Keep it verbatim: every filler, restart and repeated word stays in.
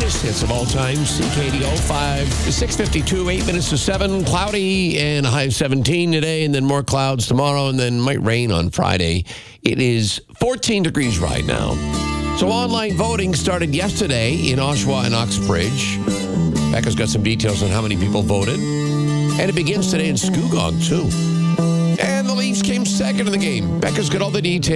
greatest hits of all time. C K D O five, six fifty-two, eight minutes to seven. Cloudy and a high of seventeen today, and then more clouds tomorrow, and then might rain on Friday. It is fourteen degrees right now. So online voting started yesterday in Oshawa and Oxbridge. Becca's got some details on how many people voted. And it begins today in Scugog, too. And the Leafs came second in the game. Becca's got all the details.